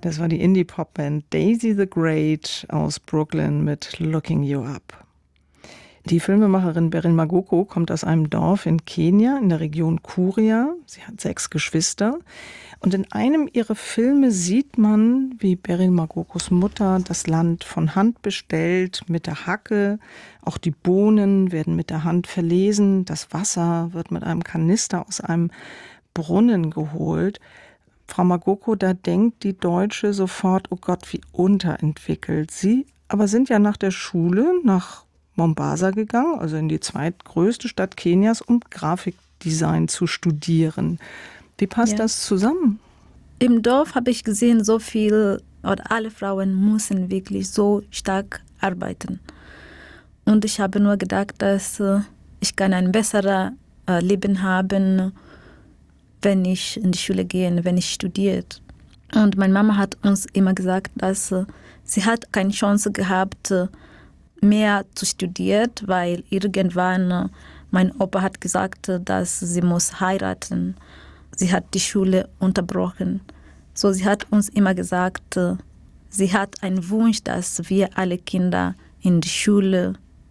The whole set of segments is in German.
Das war die Indie-Pop-Band Daisy the Great aus Brooklyn mit Looking You Up. Die Filmemacherin Beryl Magoko kommt aus einem Dorf in Kenia in der Region Kuria. Sie hat 6 Geschwister. Und in einem ihrer Filme sieht man, wie Beryl Magokos Mutter das Land von Hand bestellt, mit der Hacke. Auch die Bohnen werden mit der Hand verlesen. Das Wasser wird mit einem Kanister aus einem Brunnen geholt. Frau Magoko, da denkt die Deutsche sofort, oh Gott, wie unterentwickelt. Sie aber sind ja nach der Schule nach Mombasa gegangen, also in die zweitgrößte Stadt Kenias, um Grafikdesign zu studieren. Wie passt das zusammen? Im Dorf habe ich gesehen, so viel, oder alle Frauen müssen wirklich so stark arbeiten. Und ich habe nur gedacht, dass ich kann ein besseres Leben haben, wenn ich in die Schule gehe, wenn ich studiere. Und meine Mama hat uns immer gesagt, dass sie hat keine Chance gehabt, mehr zu studieren, weil irgendwann mein Opa hat gesagt, dass sie muss heiraten. Sie hat die Schule unterbrochen. So, sie hat uns immer gesagt, sie hat einen Wunsch, dass wir alle Kinder in die Schule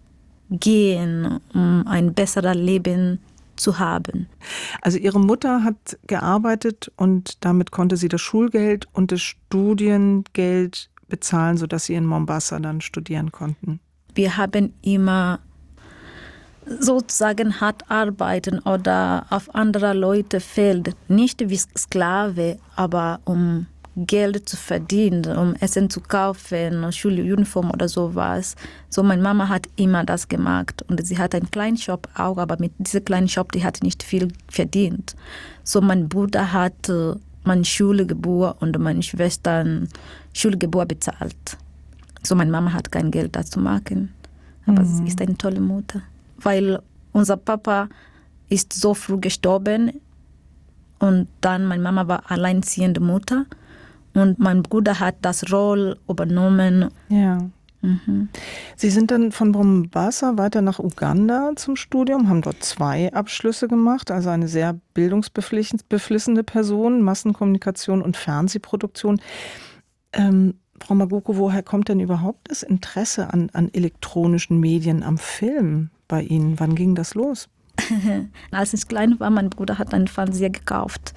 gehen, um ein besseres Leben zu haben. Also ihre Mutter hat gearbeitet und damit konnte sie das Schulgeld und das Studiengeld bezahlen, sodass sie in Mombasa dann studieren konnten. Wir haben immer sozusagen hart arbeiten oder auf andere Leute fällt, nicht wie Sklave, aber um Geld zu verdienen, um Essen zu kaufen, Schuluniform oder sowas. So, meine Mama hat immer das gemacht und sie hat einen kleinen Shop auch, aber mit diesem kleinen Shop, die hat nicht viel verdient. So, mein Bruder hat meine Schulgebühr und meine Schwestern Schulgebühr bezahlt. So, meine Mama hat kein Geld dazu machen, aber sie ist eine tolle Mutter. Weil unser Papa ist so früh gestorben und dann meine Mama war alleinziehende Mutter und mein Bruder hat das Rolle übernommen. Ja. Sie sind dann von Mombasa weiter nach Uganda zum Studium, haben dort 2 Abschlüsse gemacht, also eine sehr bildungsbeflissene Person, Massenkommunikation und Fernsehproduktion. Frau Magoko, woher kommt denn überhaupt das Interesse an elektronischen Medien, am Film bei Ihnen? Wann ging das los? Als ich klein war, mein Bruder hat einen Fernseher gekauft.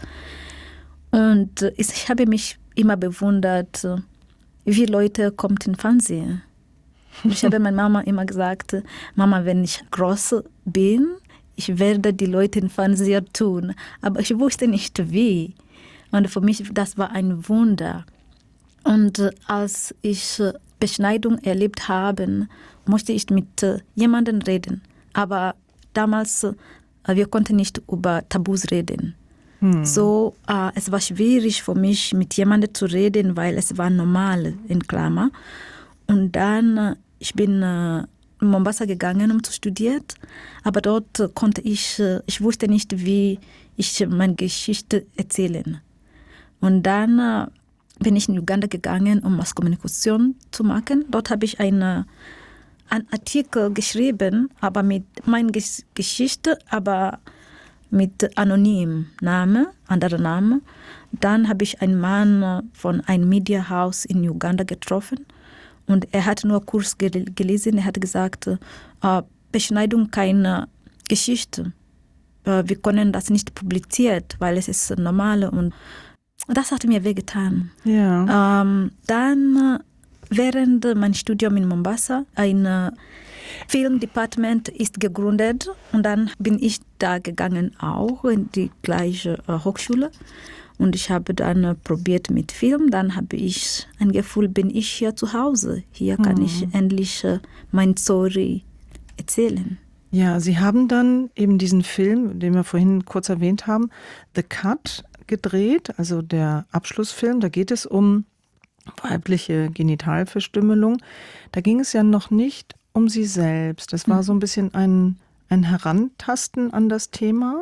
Und ich habe mich immer bewundert, wie Leute kommen in den Fernseher. Ich habe meiner Mama immer gesagt, Mama, wenn ich groß bin, ich werde die Leute im Fernseher tun. Aber ich wusste nicht wie. Und für mich, das war ein Wunder. Und als ich Beschneidung erlebt habe, musste ich mit jemandem reden. Aber damals, wir konnten nicht über Tabus reden. So, es war schwierig für mich, mit jemandem zu reden, weil es war normal, in Klammer. Und dann, ich bin in Mombasa gegangen, um zu studieren. Aber dort konnte ich wusste nicht, wie ich meine Geschichte erzählen. Und dann bin ich in Uganda gegangen, um Masskommunikation zu machen. Dort habe ich einen Artikel geschrieben, aber mit meiner Geschichte, aber mit anonymem Name, anderer Name. Dann habe ich einen Mann von einem Mediahaus in Uganda getroffen und er hat nur Kurs gelesen. Er hat gesagt, Beschneidung keine Geschichte. Wir können das nicht publizieren, weil es ist normal und das hat mir wehgetan. Ja. Dann während mein Studium in Mombasa, ein Filmdepartement ist gegründet und dann bin ich da gegangen auch in die gleiche Hochschule und ich habe dann probiert mit Film. Dann habe ich ein Gefühl, bin ich hier zu Hause. Hier kann ich endlich meine Story erzählen. Ja, Sie haben dann eben diesen Film, den wir vorhin kurz erwähnt haben, The Cut, gedreht, also der Abschlussfilm. Da geht es um weibliche Genitalverstümmelung. Da ging es ja noch nicht um Sie selbst. Das war so ein bisschen ein Herantasten an das Thema.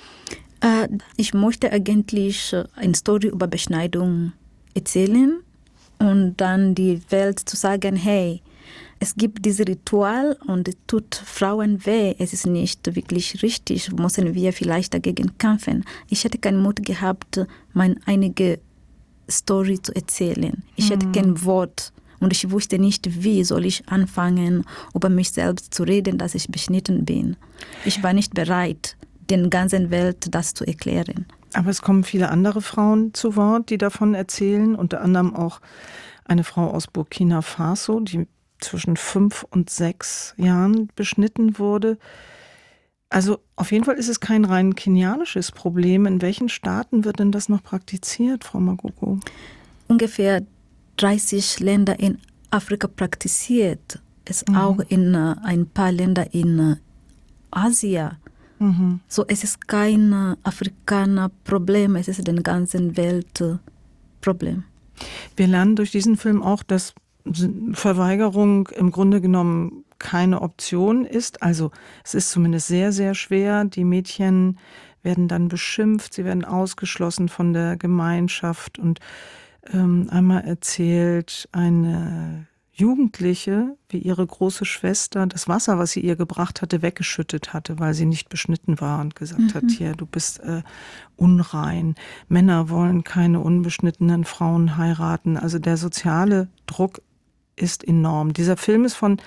Ich möchte eigentlich eine Story über Beschneidung erzählen und dann die Welt zu sagen, hey, es gibt dieses Ritual und es tut Frauen weh. Es ist nicht wirklich richtig. Müssen wir vielleicht dagegen kämpfen. Ich hätte keinen Mut gehabt, meine einige Story zu erzählen. Ich hatte kein Wort und ich wusste nicht, wie soll ich anfangen, über mich selbst zu reden, dass ich beschnitten bin. Ich war nicht bereit, den ganzen Welt das zu erklären. Aber es kommen viele andere Frauen zu Wort, die davon erzählen, unter anderem auch eine Frau aus Burkina Faso, die zwischen 5 und 6 Jahren beschnitten wurde. Also auf jeden Fall ist es kein rein kenianisches Problem. In welchen Staaten wird denn das noch praktiziert, Frau Magoko? Ungefähr 30 Länder in Afrika praktiziert es, auch in ein paar Länder in Asien. So, es ist kein Afrikaner-Problem, es ist den ganzen Welt-Problem. Wir lernen durch diesen Film auch, dass Verweigerung im Grunde genommen keine Option ist. Also es ist zumindest sehr, sehr schwer. Die Mädchen werden dann beschimpft, sie werden ausgeschlossen von der Gemeinschaft. Und einmal erzählt eine Jugendliche, wie ihre große Schwester das Wasser, was sie ihr gebracht hatte, weggeschüttet hatte, weil sie nicht beschnitten war und gesagt hat, hier, du bist unrein. Männer wollen keine unbeschnittenen Frauen heiraten. Also der soziale Druck ist enorm. Dieser Film ist von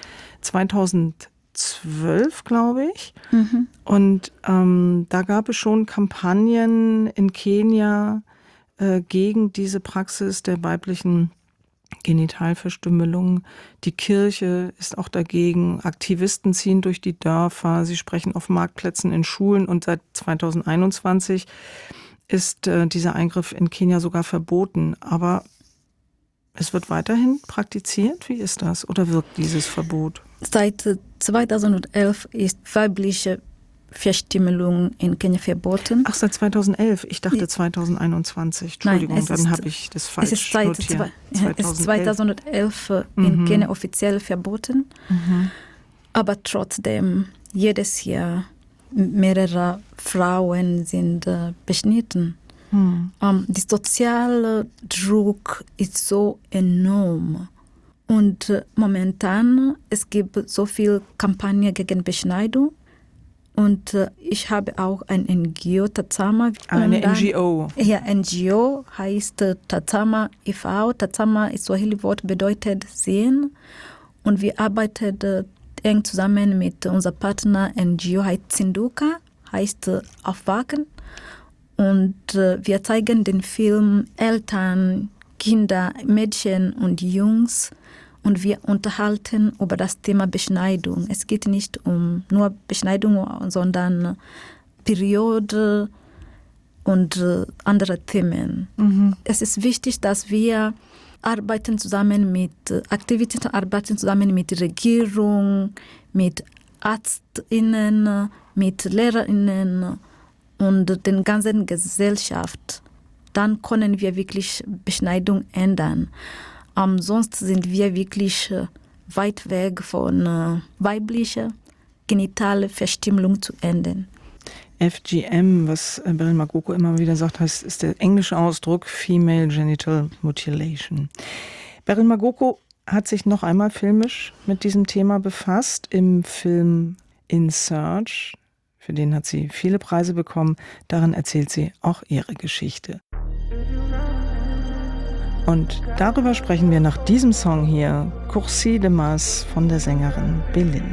2012, glaube ich. Und da gab es schon Kampagnen in Kenia gegen diese Praxis der weiblichen Genitalverstümmelung. Die Kirche ist auch dagegen. Aktivisten ziehen durch die Dörfer. Sie sprechen auf Marktplätzen, in Schulen. Und seit 2021 ist dieser Eingriff in Kenia sogar verboten. Aber es wird weiterhin praktiziert? Wie ist das? Oder wirkt dieses Verbot? Seit 2011 ist weibliche Verstümmelung in Kenia verboten. Ach, seit 2011? Ich dachte 2021. Entschuldigung, Nein, dann habe ich das falsch notiert. Es ist 2011 in Kenia offiziell verboten. Aber trotzdem, jedes Jahr mehrere Frauen sind beschnitten. Der soziale Druck ist so enorm. Und momentan, es gibt so viele Kampagnen gegen Beschneidung. Und ich habe auch ein NGO, Tazama. Eine NGO? Ja, NGO heißt Tazama e.V. Tazama ist Swahili-Wort, bedeutet sehen. Und wir arbeiten eng zusammen mit unserem Partner NGO, heißt Zinduka, heißt Aufwachen. Und wir zeigen den Film Eltern, Kinder, Mädchen und Jungs. Und wir unterhalten über das Thema Beschneidung. Es geht nicht um nur Beschneidung, sondern Periode und andere Themen. Es ist wichtig, dass wir Aktivitäten arbeiten zusammen mit der Regierung, mit ÄrztInnen, mit LehrerInnen und der ganzen Gesellschaft. Dann können wir wirklich Beschneidung ändern. Sonst sind wir wirklich weit weg von weiblicher genitale Verstümmelung zu enden. FGM, was Beryl Magoko immer wieder sagt, heißt, ist der englische Ausdruck Female Genital Mutilation. Beryl Magoko hat sich noch einmal filmisch mit diesem Thema befasst im Film In Search. Für den hat sie viele Preise bekommen. Darin erzählt sie auch ihre Geschichte. Und darüber sprechen wir nach diesem Song hier, Coursier de Mas von der Sängerin Belin.